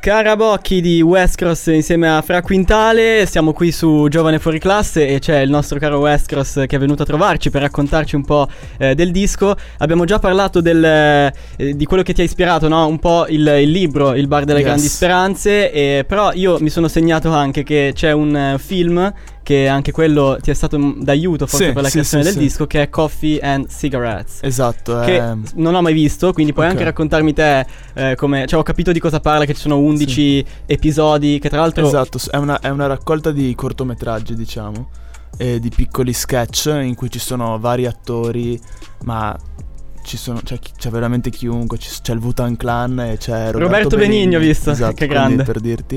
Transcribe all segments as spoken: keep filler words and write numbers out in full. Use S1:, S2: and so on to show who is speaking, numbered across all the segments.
S1: Scarabocchi di West Cross insieme a Fra Quintale. Siamo qui su Giovane Fuori Classe e c'è il nostro caro West Cross che è venuto a trovarci per raccontarci un po' eh, del disco. Abbiamo già parlato del, eh, di quello che ti ha ispirato, no? Un po' il, il libro Il bar delle yes. grandi speranze, e, però io mi sono segnato anche che c'è un uh, film che anche quello ti è stato d'aiuto forse
S2: sì,
S1: per la
S2: sì,
S1: creazione
S2: sì,
S1: del
S2: sì.
S1: disco, che è Coffee and Cigarettes.
S2: Esatto,
S1: che
S2: è...
S1: non ho mai visto, quindi puoi okay. anche raccontarmi te eh, come, cioè ho capito di cosa parla, che ci sono undici sì. episodi, che tra l'altro
S2: esatto, è una, è una raccolta di cortometraggi, diciamo, e di piccoli sketch in cui ci sono vari attori, ma ci sono, c'è, c'è veramente chiunque, c'è il Wu-Tang Clan e c'è Roberto,
S1: Roberto Benigni, Benigni ho visto,
S2: esatto,
S1: che grande,
S2: per dirti.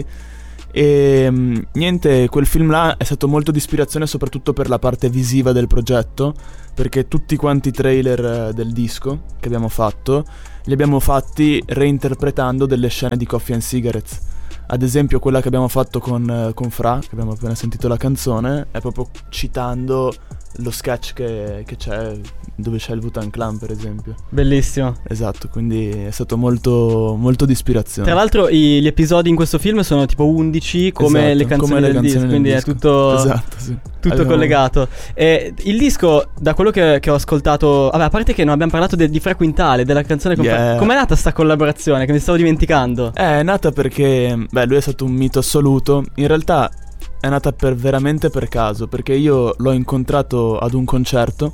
S2: E niente, quel film là è stato molto di ispirazione soprattutto per la parte visiva del progetto, perché tutti quanti i trailer del disco che abbiamo fatto li abbiamo fatti reinterpretando delle scene di Coffee and Cigarettes. Ad esempio quella che abbiamo fatto con, con Fra, che abbiamo appena sentito la canzone, è proprio citando lo sketch che, che c'è, dove c'è il Wu-Tang Clan, per esempio.
S1: Bellissimo.
S2: Esatto, quindi è stato molto, molto di ispirazione.
S1: Tra l'altro i, gli episodi in questo film sono tipo undici come
S2: esatto,
S1: le canzoni
S2: come le
S1: del
S2: canzoni
S1: disco,
S2: del
S1: quindi
S2: disco.
S1: è tutto,
S2: esatto, sì.
S1: tutto
S2: Abbiamo...
S1: collegato. E il disco, da quello che, che ho ascoltato, vabbè, a parte che non abbiamo parlato de, di Fra Quintale, della canzone con
S2: yeah.
S1: Fra... Com'è nata sta collaborazione che mi stavo dimenticando?
S2: È nata perché, beh, lui è stato un mito assoluto. In realtà è nata per veramente per caso, perché io l'ho incontrato ad un concerto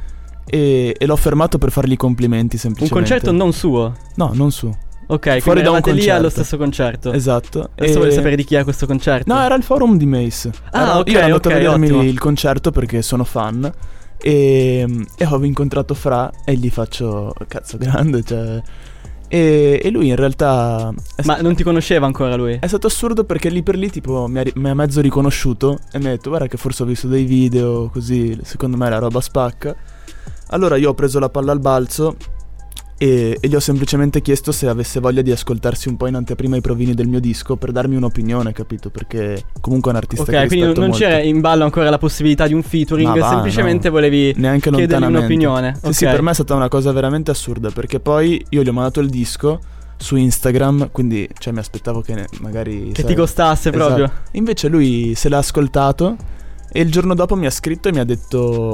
S2: e, e l'ho fermato per fargli i complimenti semplicemente.
S1: Un concerto non suo?
S2: No, non suo.
S1: Ok,
S2: fuori
S1: quindi
S2: da un
S1: eravate lì
S2: concerto.
S1: allo stesso concerto.
S2: Esatto.
S1: Adesso
S2: e...
S1: voglio sapere di chi è questo concerto.
S2: No, era il forum di Mace.
S1: Ah,
S2: era...
S1: ok,
S2: Io ero andato
S1: ok,
S2: a vedermi
S1: ottimo.
S2: il concerto perché sono fan e, e ho incontrato Fra e gli faccio cazzo grande, cioè... E, e lui in realtà
S1: è Ma st- non ti conosceva ancora lui?
S2: È stato assurdo perché lì per lì tipo mi ha, mi ha mezzo riconosciuto e mi ha detto guarda che forse ho visto dei video così, secondo me la roba spacca. Allora io ho preso la palla al balzo e, e gli ho semplicemente chiesto se avesse voglia di ascoltarsi un po' in anteprima i provini del mio disco per darmi un'opinione, capito? Perché comunque è un artista
S1: okay,
S2: che
S1: rispetto molto. Ok, quindi non c'era in ballo ancora la possibilità di un featuring, va, semplicemente
S2: no,
S1: volevi
S2: neanche
S1: chiedergli un'opinione.
S2: Sì,
S1: okay.
S2: sì, per me è stata una cosa veramente assurda, perché poi io gli ho mandato il disco su Instagram, quindi cioè mi aspettavo che ne, magari
S1: Che
S2: sai,
S1: ti costasse
S2: esatto.
S1: proprio.
S2: Invece lui se l'ha ascoltato e il giorno dopo mi ha scritto e mi ha detto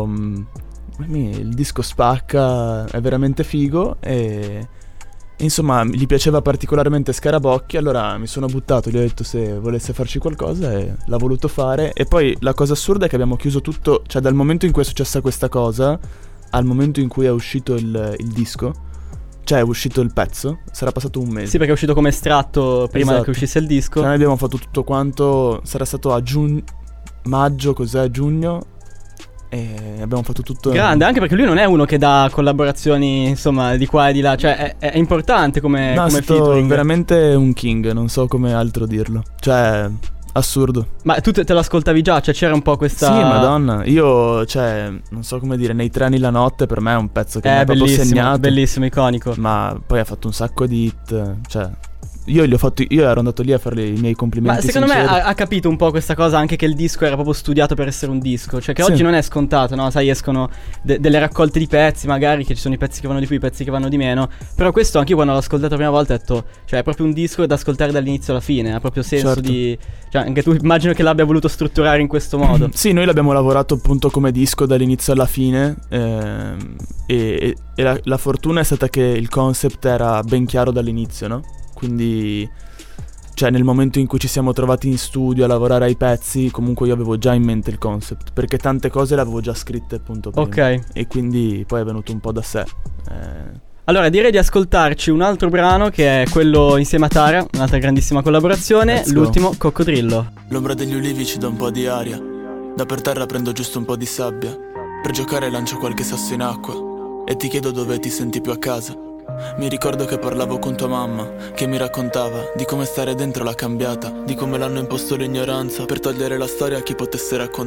S2: il disco spacca, è veramente figo e... Insomma, gli piaceva particolarmente Scarabocchi, allora mi sono buttato, gli ho detto se volesse farci qualcosa e l'ha voluto fare. E poi la cosa assurda è che abbiamo chiuso tutto, cioè dal momento in cui è successa questa cosa al momento in cui è uscito il, il disco, cioè è uscito il pezzo, sarà passato un mese.
S1: Sì, perché è uscito come estratto prima
S2: esatto.
S1: che uscisse il disco.
S2: Cioè noi abbiamo fatto tutto quanto, sarà stato a giugno, maggio, cos'è, giugno. E abbiamo fatto tutto
S1: grande, anche perché lui non è uno che dà collaborazioni insomma di qua e di là, cioè è, è importante come,
S2: no,
S1: come
S2: è stato
S1: featuring.
S2: Veramente un king, non so come altro dirlo, cioè assurdo.
S1: Ma tu te, te lo ascoltavi già, cioè c'era un po' questa...
S2: Sì, madonna, io cioè non so come dire, Nei treni la notte per me è un pezzo che
S1: è
S2: mi ha proprio segnato,
S1: bellissimo, iconico.
S2: Ma poi ha fatto un sacco di hit, cioè Io gli ho fatto, io ero andato lì a farle i miei complimenti.
S1: Ma secondo
S2: sinceri.
S1: me ha, ha capito un po' questa cosa, anche che il disco era proprio studiato per essere un disco. Cioè che
S2: sì.
S1: oggi non è scontato, no? Sai, escono de- delle raccolte di pezzi, magari, che ci sono i pezzi che vanno di più, i pezzi che vanno di meno. Però questo anche io quando l'ho ascoltato la prima volta ho detto, cioè è proprio un disco da ascoltare dall'inizio alla fine. Ha proprio senso
S2: certo.
S1: di... Cioè anche tu immagino che l'abbia voluto strutturare in questo modo.
S2: Sì, noi l'abbiamo lavorato appunto come disco dall'inizio alla fine, ehm, e, e la, la fortuna è stata che il concept era ben chiaro dall'inizio, no? Quindi... Cioè nel momento in cui ci siamo trovati in studio a lavorare ai pezzi, comunque io avevo già in mente il concept, perché tante cose le avevo già scritte appunto prima.
S1: Ok.
S2: E quindi poi è venuto un po' da sé. eh.
S1: Allora direi di ascoltarci un altro brano, che è quello insieme a Tara, un'altra grandissima collaborazione, l'ultimo, Coccodrillo.
S3: L'ombra degli ulivi ci dà un po' di aria, da per terra prendo giusto un po' di sabbia, per giocare lancio qualche sasso in acqua e ti chiedo dove ti senti più a casa. Mi ricordo che parlavo con tua mamma, che mi raccontava di come stare dentro l'ha cambiata, di come l'hanno imposto l'ignoranza per togliere la storia a chi potesse raccontare.